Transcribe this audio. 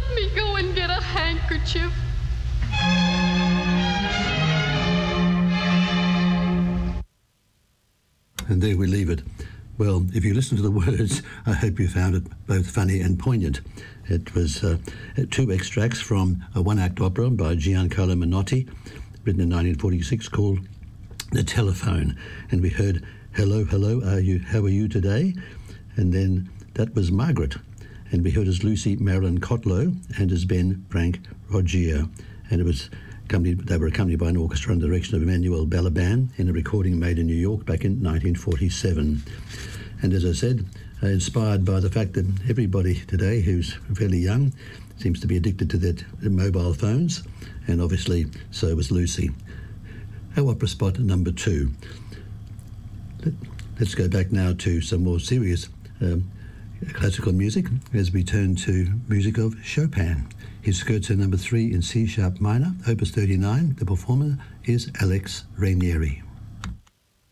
Let me go and get a handkerchief. And there we leave it. Well, if you listen to the words, I hope you found it both funny and poignant. It was two extracts from a one-act opera by Giancarlo Menotti, written in 1946, called The Telephone. And we heard, "Hello, hello, how are you today?" And then that was Margaret. And we heard as Lucy Marilyn Kotlow and as Ben Frank Roggio. And it was they were accompanied by an orchestra under the direction of Emmanuel Balaban in a recording made in New York back in 1947. And as I said, inspired by the fact that everybody today who's fairly young seems to be addicted to their mobile phones, and obviously so was Lucy. Our opera spot number 2. Let's go back now to some more serious classical music as we turn to music of Chopin. His Scherzo number 3 in C sharp minor, opus 39. The performer is Alex Rainieri.